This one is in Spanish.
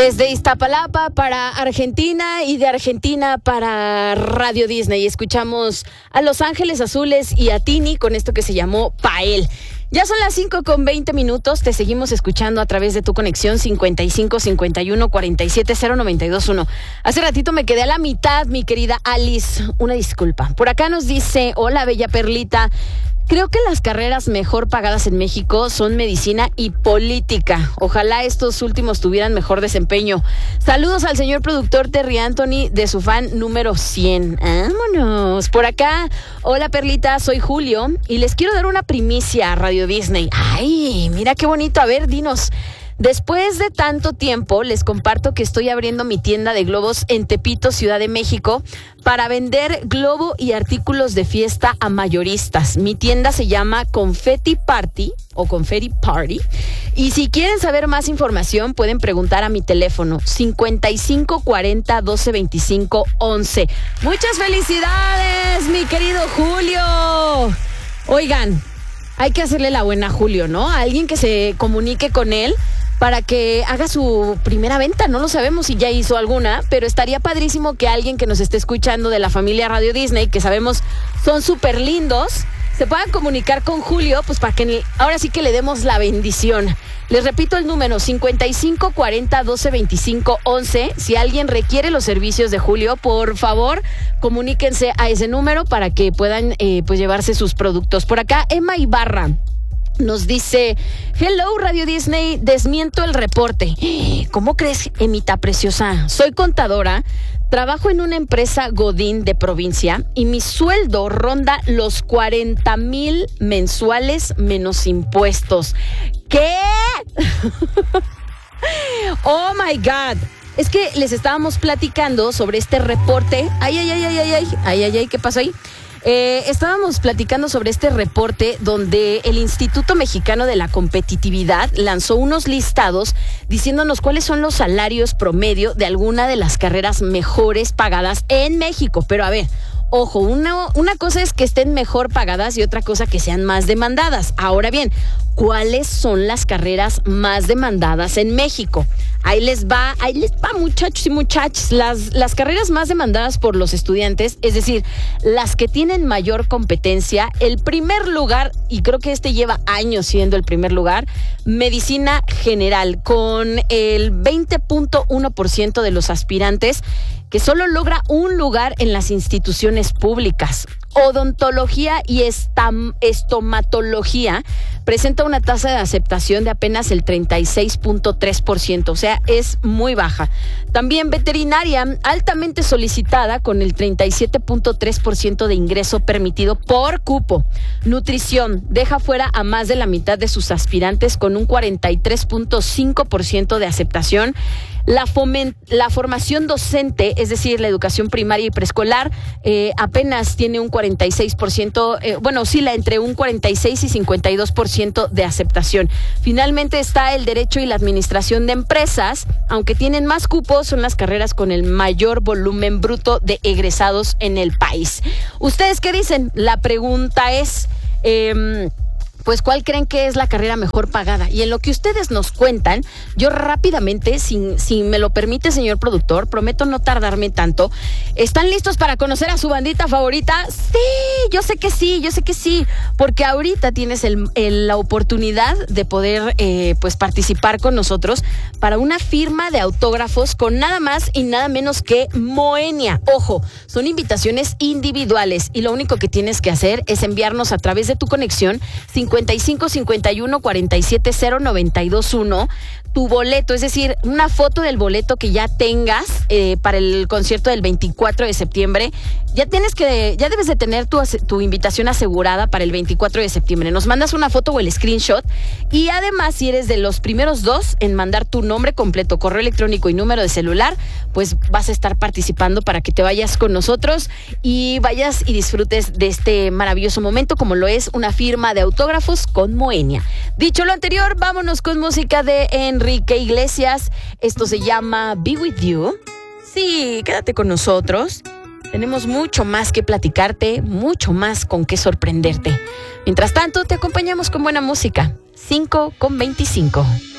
Desde Iztapalapa para Argentina y de Argentina para Radio Disney. Escuchamos a Los Ángeles Azules y a Tini con esto que se llamó Pael. Ya son las 5:20. Te seguimos escuchando a través de tu conexión 55 51 47 0921. Hace ratito me quedé a la mitad, mi querida Alice. Una disculpa. Por acá nos dice: hola, bella Perlita. Creo que las carreras mejor pagadas en México son medicina y política. Ojalá estos últimos tuvieran mejor desempeño. Saludos al señor productor Terry Anthony de su fan número 100. ¡Vámonos! Por acá, hola Perlita, soy Julio y les quiero dar una primicia a Radio Disney. ¡Ay, mira qué bonito! A ver, dinos. Después de tanto tiempo, les comparto que estoy abriendo mi tienda de globos en Tepito, Ciudad de México, para vender globo y artículos de fiesta a mayoristas. Mi tienda se llama Confetti Party o Confetti Party. Y si quieren saber más información, pueden preguntar a mi teléfono 55 40 12 25 11. ¡Muchas felicidades, mi querido Julio! Oigan, hay que hacerle la buena a Julio, ¿no? A alguien que se comunique con él para que haga su primera venta. No lo sabemos si ya hizo alguna, pero estaría padrísimo que alguien que nos esté escuchando de la familia Radio Disney, que sabemos son súper lindos, se puedan comunicar con Julio, pues para que ahora sí que le demos la bendición. Les repito el número, 55 40 12 25 11. Si alguien requiere los servicios de Julio, por favor, comuníquense a ese número para que puedan pues llevarse sus productos. Por acá, Emma Ibarra nos dice: hello Radio Disney, desmiento el reporte. ¿Cómo crees, Emita preciosa? Soy contadora, trabajo en una empresa Godín de provincia y mi sueldo ronda los 40,000 mensuales menos impuestos. ¿Qué? Oh my God. Es que les estábamos platicando sobre este reporte. Ay, ¿qué pasó ahí? Estábamos platicando sobre este reporte donde el Instituto Mexicano de la Competitividad lanzó unos listados diciéndonos cuáles son los salarios promedio de alguna de las carreras mejores pagadas en México. Pero a ver, ojo, una cosa es que estén mejor pagadas y otra cosa que sean más demandadas. Ahora bien, ¿cuáles son las carreras más demandadas en México? Ahí les va, muchachos y muchachas. Las carreras más demandadas por los estudiantes, es decir, las que tienen mayor competencia, el primer lugar, y creo que este lleva años siendo el primer lugar, medicina general, con el 20.1% de los aspirantes que solo logra un lugar en las instituciones públicas. Odontología y estomatología presenta una tasa de aceptación de apenas el 36.3%, o sea, es muy baja. También veterinaria, altamente solicitada con el 37.3% de ingreso permitido por cupo. Nutrición, deja fuera a más de la mitad de sus aspirantes con un 43.5% de aceptación. La formación docente, es decir, la educación primaria y preescolar, apenas tiene un 46%, oscila entre un 46 y 52% de aceptación. Finalmente está el derecho y la administración de empresas, aunque tienen más cupos, son las carreras con el mayor volumen bruto de egresados en el país. ¿Ustedes qué dicen? La pregunta es, pues, ¿cuál creen que es la carrera mejor pagada? Y en lo que ustedes nos cuentan, yo rápidamente, si me lo permite, señor productor, prometo no tardarme tanto. ¿Están listos para conocer a su bandita favorita? Sí, yo sé que sí, porque ahorita tienes la oportunidad de poder pues participar con nosotros para una firma de autógrafos con nada más y nada menos que Moenia. Ojo, son invitaciones individuales y lo único que tienes que hacer es enviarnos a través de tu conexión 55 51 47 0921 tu boleto, es decir, una foto del boleto que ya tengas para el concierto del 24 de septiembre. Ya debes de tener tu invitación asegurada para el 24 de septiembre. Nos mandas una foto o el screenshot y además, si eres de los primeros dos en mandar tu nombre completo, correo electrónico y número de celular, pues vas a estar participando para que te vayas con nosotros y vayas y disfrutes de este maravilloso momento como lo es una firma de autógrafos con Moenia. Dicho lo anterior, vámonos con música de Enrique Iglesias. Esto se llama Be With You. Sí, quédate con nosotros. Tenemos mucho más que platicarte, mucho más con qué sorprenderte. Mientras tanto, te acompañamos con buena música. 5:25.